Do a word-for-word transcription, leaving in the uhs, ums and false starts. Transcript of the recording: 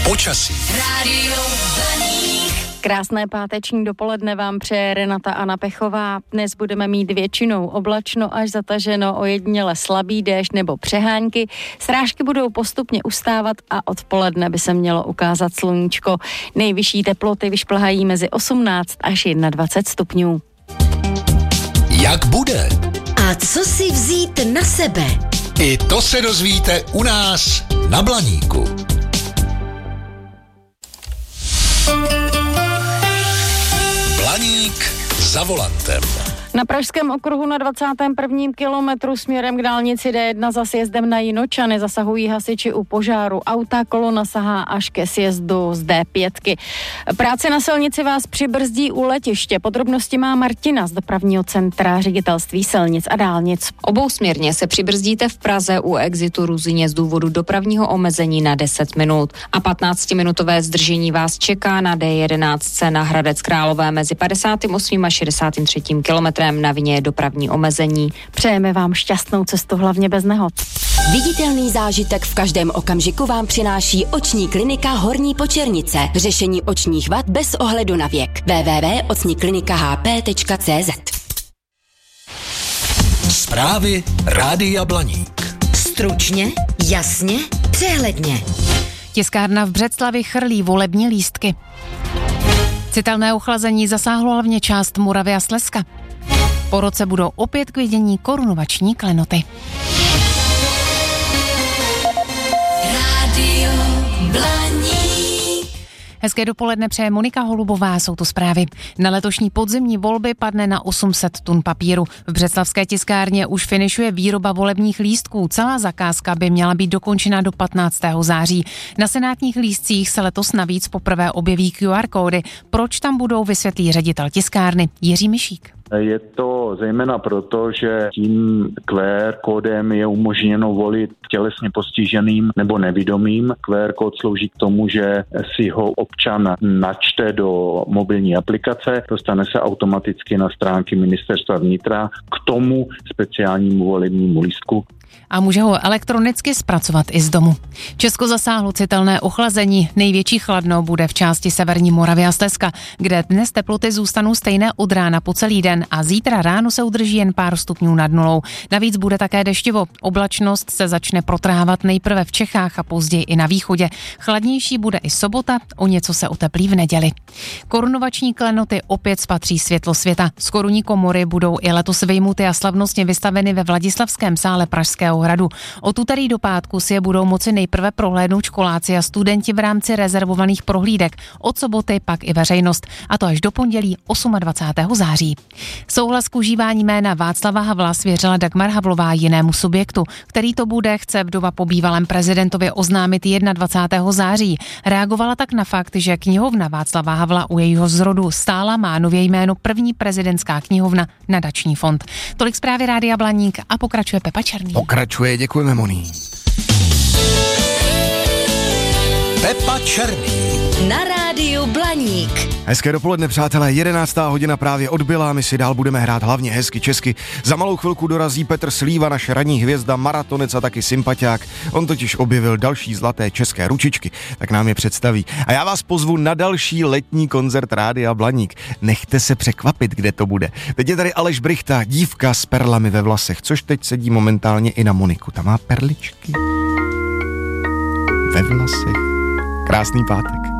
Počasí. Rádio Blaník. Krásné páteční dopoledne vám přeje Renata Anna Pechová. Dnes budeme mít většinou oblačno až zataženo, ojediněle slabý déšť nebo přehánky. Srážky budou postupně ustávat a odpoledne by se mělo ukázat sluníčko. Nejvyšší teploty vyšplhají mezi osmnáct až dvacet jedna stupňů. Jak bude? A co si vzít na sebe? I to se dozvíte u nás na Blaníku. Blaník za volantem. Na Pražském okruhu na dvacátém prvním kilometru směrem k dálnici D jedna za sjezdem na Jinočany zasahují hasiči u požáru auta, kolona sahá až ke sjezdu z D pět. Práce na silnici vás přibrzdí u letiště. Podrobnosti má Martina z dopravního centra Ředitelství silnic a dálnic. Obousměrně se přibrzdíte v Praze u exitu Ruzyně z důvodu dopravního omezení na deset minut a patnáctiminutové zdržení vás čeká na D jedenáct na Hradec Králové mezi padesátým osmým a šedesátým třetím kilometrem. Na vině je dopravní omezení. Přejeme vám šťastnou cestu, hlavně bez nehod. Viditelný zážitek v každém okamžiku vám přináší oční klinika Horní Počernice. Řešení očních vad bez ohledu na věk. w w w tečka oční klinika h p tečka c z. Zprávy Rádia Blaník. Stručně, jasně, přehledně. Tiskárna v Břeclavi chrlí volební lístky. Citelné ochlazení zasáhlo hlavně část Moravy a Slezska. Po roce budou opět k vidění korunovační klenoty. Rádio Blaník. Hezké dopoledne přeje Monika Holubová, jsou to zprávy. Na letošní podzimní volby padne na osm set tun papíru. V břeclavské tiskárně už finišuje výroba volebních lístků. Celá zakázka by měla být dokončena do patnáctého září. Na senátních lístcích se letos navíc poprvé objeví Q R kódy. Proč tam budou, vysvětlí ředitel tiskárny Jiří Mišík. Je to zejména proto, že tím Q R kódem je umožněno volit tělesně postiženým nebo nevidomým. Q R kód slouží k tomu, že si ho občan načte do mobilní aplikace, dostane se automaticky na stránky Ministerstva vnitra k tomu speciálnímu volebnímu lístku. A může ho elektronicky zpracovat i z domu. Česko zasáhlo citelné ochlazení. Největší chladno bude v části severní Moravy a Slezska, kde dnes teploty zůstanou stejné od rána po celý den a zítra ráno se udrží jen pár stupňů nad nulou. Navíc bude také deštivo. Oblačnost se začne protrávat nejprve v Čechách a později i na východě. Chladnější bude i sobota, o něco se oteplí v neděli. Korunovační klenoty opět spatří světlo světa. Z korunní komory budou i letos vyjmuty a slavnostně vystaveny ve Vladislavském sále Pražského hradu. Od úterý do pátku si je budou moci nejprve prohlédnout školáci a studenti v rámci rezervovaných prohlídek. Od soboty pak i veřejnost, a to až do pondělí dvacátého osmého září. Souhlas k užívání jména Václava Havla svěřila Dagmar Havlová jinému subjektu, který to bude, chce vdova po bývalém prezidentovi oznámit dvacátého prvního září. Reagovala tak na fakt, že knihovna Václava Havla u jejího zrodu stála má nově jméno první prezidentská knihovna Nadační fond. Tolik zprávy Rádia Blaník a pokračuje Pepa Černý. Pokračuje, děkujeme, Moni. Pepa Černý. Na Rádiu Blaník. Hezké dopoledne, přátelé, jedenáctá hodina právě odbyla, my si dál budeme hrát hlavně hezky česky. Za malou chvilku dorazí Petr Slíva, naše ranní hvězda, maratonec a taky sympatiák. On totiž objevil další zlaté české ručičky, tak nám je představí. A já vás pozvu na další letní koncert Rádia Blaník. Nechte se překvapit, kde to bude. Teď je tady Aleš Brychta, dívka s perlami ve vlasech, což teď sedí momentálně i na Moniku. Ta má perličky ve vlasech. Krásný pátek.